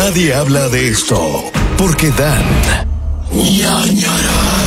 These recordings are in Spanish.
Nadie habla de esto porque dan ñañaras.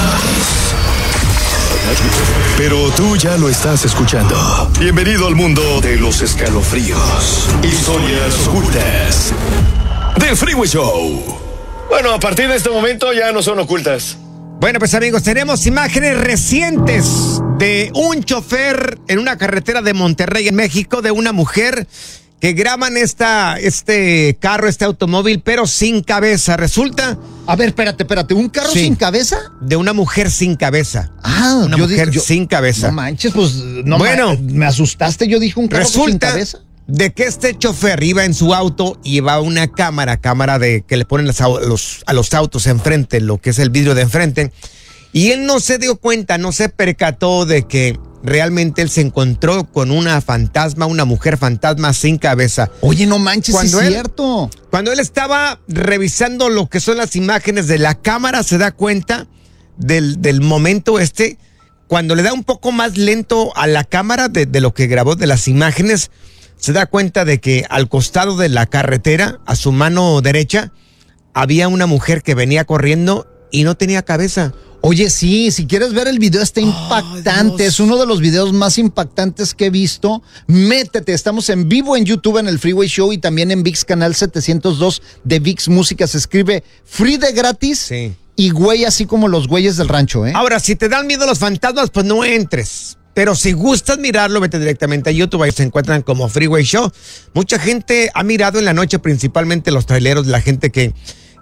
Pero tú ya lo estás escuchando. Bienvenido al mundo de los escalofríos, historias ocultas del Freeway Show. Bueno, a partir de este momento ya no son ocultas. Bueno, pues amigos, tenemos imágenes recientes de un chofer en una carretera de Monterrey, en México, de una mujer que graban este carro, este automóvil, pero sin cabeza. Resulta... A ver, espérate, ¿un carro sin cabeza? De una mujer sin cabeza. Ah, una mujer sin cabeza. No manches, pues no. Bueno, me asustaste, yo dije un carro sin cabeza. De que este chofer iba en su auto y llevaba una cámara de que le ponen a los autos enfrente, lo que es el vidrio de enfrente, y él no se dio cuenta, no se percató de que realmente él se encontró con una mujer fantasma sin cabeza. Oye, no manches, es cierto. Cuando él estaba revisando lo que son las imágenes de la cámara, se da cuenta del momento cuando le da un poco más lento a la cámara de lo que grabó de las imágenes, se da cuenta de que al costado de la carretera, a su mano derecha, había una mujer que venía corriendo y no tenía cabeza. Oye, sí, si quieres ver el video está impactante, es uno de los videos más impactantes que he visto. Métete, estamos en vivo en YouTube en el Freeway Show y también en ViX Canal 702 de ViX Música. Se escribe Free de gratis. Sí. Y güey, así como los güeyes del rancho, ¿eh? Ahora, si te dan miedo los fantasmas, pues no entres. Pero si gustas mirarlo, vete directamente a YouTube, ahí se encuentran como Freeway Show. Mucha gente ha mirado en la noche, principalmente los traileros, la gente que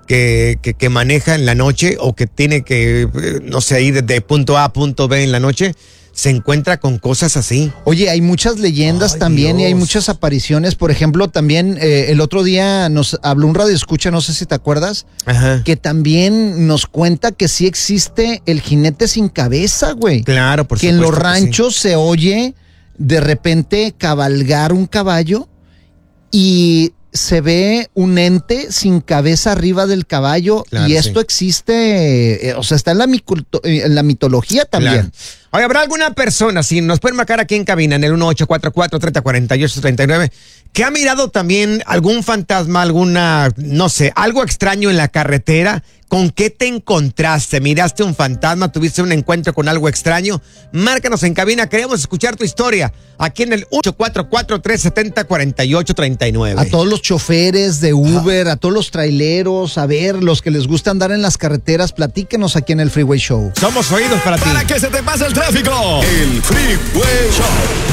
maneja en la noche o que tiene que, no sé, ir de punto A a punto B en la noche, se encuentra con cosas así. Oye, hay muchas leyendas también, Dios. Y hay muchas apariciones. Por ejemplo, también el otro día nos habló un radioescucha, no sé si te acuerdas, que también nos cuenta que sí existe el jinete sin cabeza, güey. Claro, por supuesto. Que en los ranchos se oye de repente cabalgar un caballo y se ve un ente sin cabeza arriba del caballo, claro, y esto existe, o sea, está en la mitología también. Claro. Oye, ¿habrá alguna persona, si nos pueden marcar aquí en cabina, en el 1844-3048-39, que ha mirado también algún fantasma, no sé, algo extraño en la carretera? ¿Con qué te encontraste? ¿Miraste un fantasma? ¿Tuviste un encuentro con algo extraño? Márcanos en cabina, queremos escuchar tu historia. Aquí en el 844-370-4839. A todos los choferes de Uber, a todos los traileros, a ver, los que les gusta andar en las carreteras, platíquenos aquí en el Freeway Show. Somos oídos para ti. Para que se te pase el tráfico. El Freeway Show.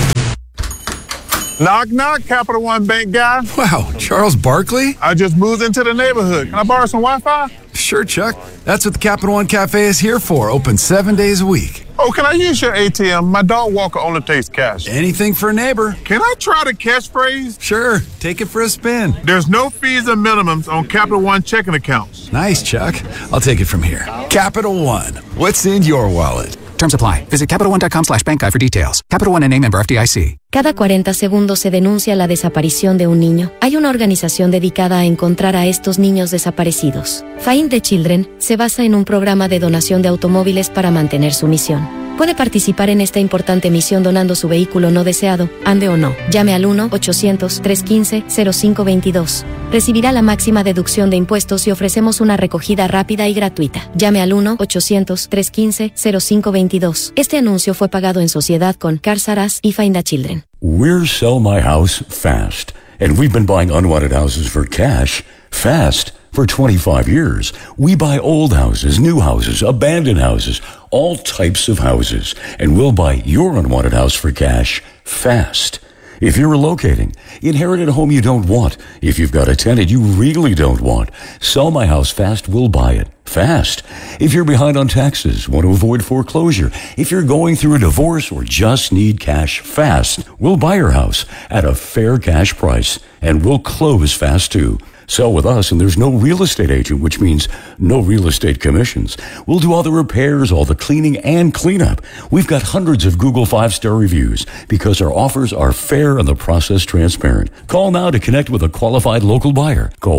Knock, knock, Capital One Bank guy. Wow, Charles Barkley? I just moved into the neighborhood. Can I borrow some Wi-Fi? Sure, Chuck. That's what the Capital One Cafe is here for. Open 7 days a week. Oh, can I use your ATM? My dog walker only takes cash. Anything for a neighbor. Can I try the catchphrase? Sure, take it for a spin. There's no fees or minimums on Capital One checking accounts. Nice, Chuck. I'll take it from here. Capital One. What's in your wallet? Terms apply. Visit CapitalOne.com/bankguide for details. Capital One and member FDIC. Cada 40 segundos se denuncia la desaparición de un niño. Hay una organización dedicada a encontrar a estos niños desaparecidos. Find the Children se basa en un programa de donación de automóviles para mantener su misión. Puede participar en esta importante misión donando su vehículo no deseado, ande o no. Llame al 1-800-315-0522. Recibirá la máxima deducción de impuestos y ofrecemos una recogida rápida y gratuita. Llame al 1-800-315-0522. Este anuncio fue pagado en sociedad con Cars R Us y Find the Children. We're Sell My House Fast, and we've been buying unwanted houses for cash fast. For 25 years, we buy old houses, new houses, abandoned houses, all types of houses, and we'll buy your unwanted house for cash fast. If you're relocating, inherited a home you don't want, if you've got a tenant you really don't want, Sell My House Fast will buy it fast. If you're behind on taxes, want to avoid foreclosure, if you're going through a divorce or just need cash fast, we'll buy your house at a fair cash price, and we'll close fast too. Sell with us, and there's no real estate agent, which means no real estate commissions. We'll do all the repairs, all the cleaning, and cleanup. We've got hundreds of Google 5-star reviews because our offers are fair and the process transparent. Call now to connect with a qualified local buyer. Call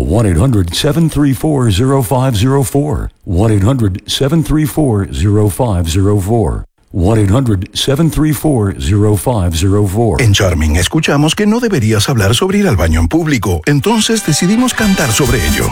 1-800-734-0504. 1-800-734-0504. 1-800-734-0504. En Charming escuchamos que no deberías hablar sobre ir al baño en público, entonces decidimos cantar sobre ello.